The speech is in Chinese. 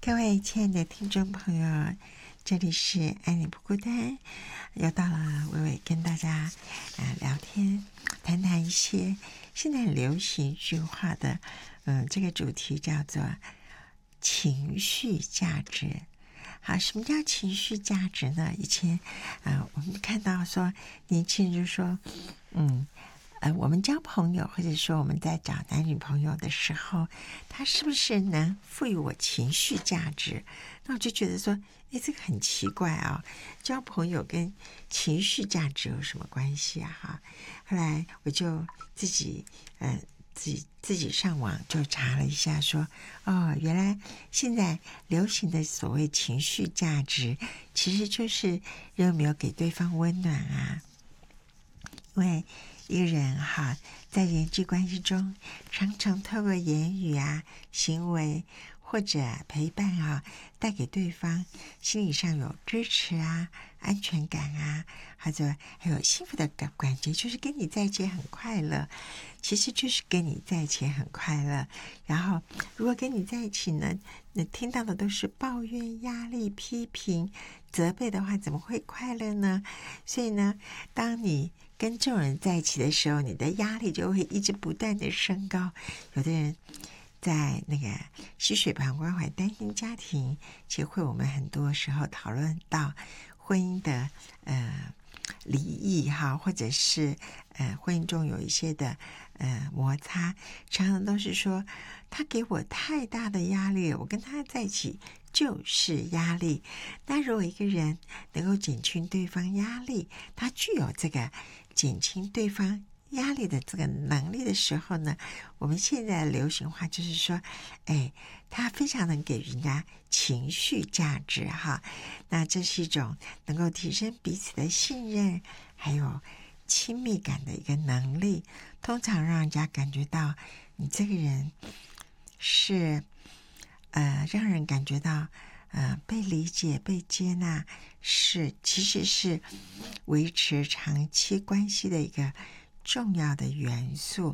各位亲爱的听众朋友，这里是爱你不孤单，又到了微微跟大家聊天，谈谈一些现在很流行一句话的这个主题叫做情绪价值。好，什么叫情绪价值呢？以前我们看到说年轻人就说我们交朋友，或者说我们在找男女朋友的时候，他是不是能赋予我情绪价值？那我就觉得说，这个很奇怪啊，交朋友跟情绪价值有什么关系啊？哈，后来我就自己上网就查了一下说，原来现在流行的所谓情绪价值，其实就是有没有给对方温暖啊。因为一个人在人际关系中，常常透过言语行为或者陪伴带给对方心理上有支持安全感或者还有幸福的感觉，就是跟你在一起很快乐，其实就是跟你在一起很快乐。然后如果跟你在一起呢，你听到的都是抱怨、压力、批评、责备的话，怎么会快乐呢？所以呢，当你跟这种人在一起的时候，你的压力就会一直不断的升高。有的人在那个细水旁关怀单亲家庭协会，我们很多时候讨论到婚姻的离异或者是婚姻中有一些的摩擦，常常都是说他给我太大的压力了，我跟他在一起就是压力。那如果一个人能够减轻对方压力，他具有这个减轻对方压力的这个能力的时候呢，我们现在的流行话就是说，他非常能给人家情绪价值那这是一种能够提升彼此的信任还有亲密感的一个能力，通常让人家感觉到你这个人是让人感觉到被理解被接纳，其实是维持长期关系的一个重要的元素。